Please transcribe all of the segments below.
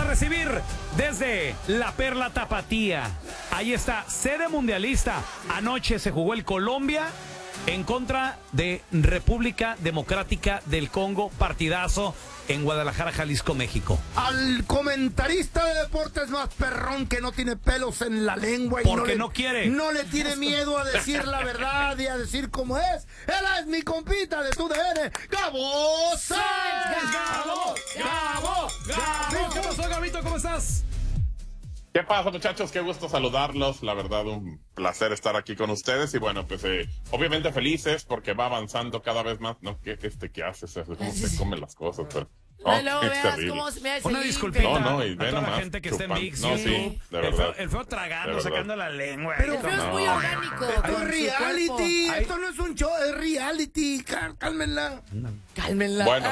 recibir desde la Perla Tapatía. Ahí está, sede mundialista. Anoche se jugó el Colombia en contra de República Democrática del Congo, partidazo en Guadalajara, Jalisco, México. Al comentarista de deportes más perrón que no tiene pelos en la lengua y porque no quiere. No le tiene miedo a decir la verdad y a decir cómo es. Él es mi compita de TUDN, Gabo Sáenz. ¡Gabo! ¿Qué pasó, Gabito? ¿Cómo estás? ¿Qué pasa, muchachos? Qué gusto saludarlos. La verdad, un placer estar aquí con ustedes. Y bueno, pues obviamente felices porque va avanzando cada vez más. No, ¿qué haces? ¿Cómo se comen las cosas? Pero, no, veas cómo se me una disculpita y a toda la gente que está en Mix, no, YouTube. sí, de verdad. El feo tragando, sacando la lengua. Pero el feo es muy orgánico. Esto es reality. Esto no es un show, es reality. Cálmenla. Cálmenla. Bueno,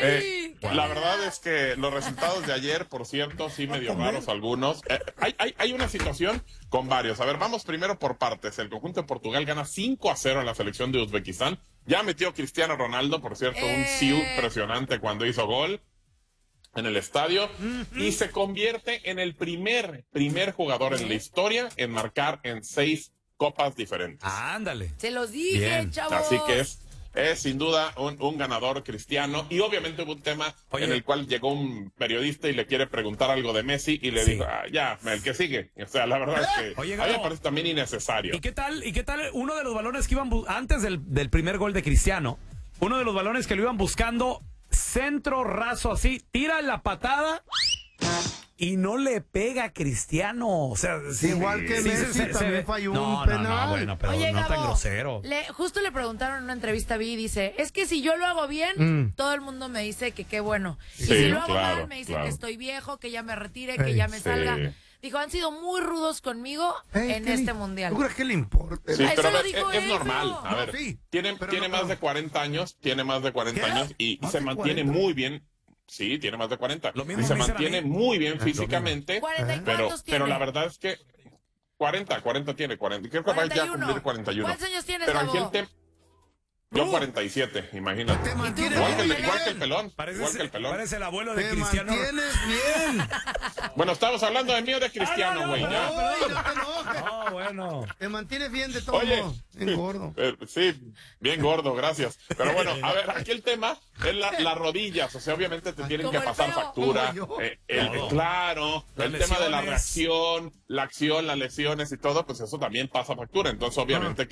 la verdad es que los resultados de ayer, por cierto, sí medio raros algunos. Hay una situación con varios. A ver, vamos primero por partes. El conjunto de Portugal gana 5-0 en la selección de Uzbekistán. Ya metió Cristiano Ronaldo, por cierto, un siu impresionante cuando hizo gol en el estadio. Y se convierte en el primer jugador en la historia en marcar en 6 copas diferentes. Ándale. Se los dije, Bien. chavos. Así que es sin duda un ganador Cristiano. Y obviamente hubo un tema en el cual llegó un periodista y le quiere preguntar algo de Messi y le dijo, ya, el que sigue. O sea, la verdad es que a mí me parece también innecesario. ¿Y qué tal uno de los balones que iban antes del primer gol de Cristiano? Uno de los balones que lo iban buscando, centro raso así, tira la patada y no le pega a Cristiano. O sea, igual que Messi también falló un penal. No, bueno, pero Oye, no Gabo, tan grosero. Justo le preguntaron en una entrevista, vi, dice, es que si yo lo hago bien, todo el mundo me dice que qué bueno. Y Sí, si lo hago claro, mal, me dicen claro. que estoy viejo, que ya me retire, que ya me salga. Dijo, han sido muy rudos conmigo en este mundial. ¿Tú crees que le importa? Sí, Eso pero a lo ver, dijo es él, normal. ¿no? A ver, Sí, tiene más de 40 años, tiene más de 40 años y ¿Más se de mantiene 40? muy bien. Sí, tiene más de 40. Lo mismo Y se me dicen a mantiene mí. muy bien físicamente. 40 y Pero ¿cuántos tiene? la verdad es que 40 tiene 40. Creo que va ya a cumplir 41. ¿Cuántos años tienes, Pero aquí Gabo? yo 47, imagínate. Te mantienes Igual que bien. el pelón. Igual que el pelón. Parece el abuelo de Te Cristiano. mantienes bien. Bueno, estamos hablando de mí o de Cristiano, güey. ya. Ay, no te enojes. No, bueno. Te mantienes bien de todo. Oye, Bien gordo. sí, bien gordo, gracias. Pero bueno, a ver, aquí el tema es las rodillas. O sea, obviamente te tienen Como que el pasar feo. factura. Como yo. Claro, Las el tema de la lesiones. reacción, la acción, las lesiones y todo, pues eso también pasa factura. Entonces, obviamente